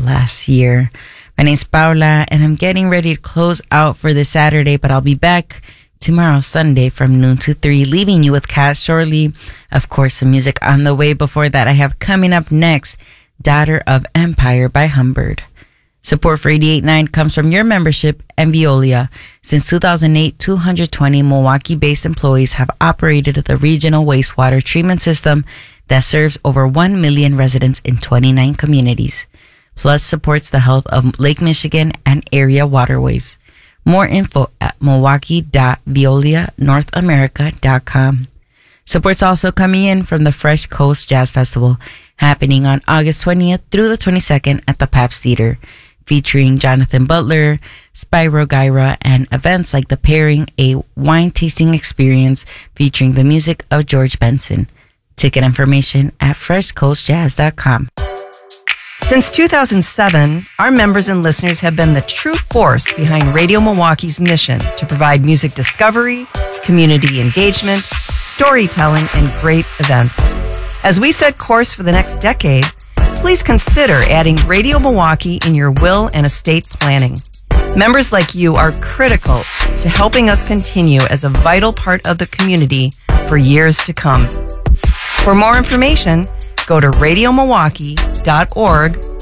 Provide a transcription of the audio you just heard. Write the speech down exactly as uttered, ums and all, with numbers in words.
last year. My name's Paula, and I'm getting ready to close out for this Saturday, but I'll be back tomorrow, Sunday, from noon to three, leaving you with Cat Shorley. Of course, some music on the way. Before that, I have coming up next, Daughter of Empire by Humbird. Support for eighty-eight point nine comes from your membership and Veolia. Since two thousand eight, two hundred twenty Milwaukee-based employees have operated the regional wastewater treatment system that serves over one million residents in twenty-nine communities, plus supports the health of Lake Michigan and area waterways. More info at milwaukee dot veolia north america dot com. Support's also coming in from the Fresh Coast Jazz Festival, happening on August twentieth through the twenty-second at the Pabst Theater, featuring Jonathan Butler, Spyro Gyra, and events like The Pairing, a wine tasting experience featuring the music of George Benson. Ticket information at fresh coast jazz dot com. Since two thousand seven, our members and listeners have been the true force behind Radio Milwaukee's mission to provide music discovery, community engagement, storytelling, and great events. As we set course for the next decade, please consider adding Radio Milwaukee in your will and estate planning. Members like you are critical to helping us continue as a vital part of the community for years to come. For more information, go to radio milwaukee dot org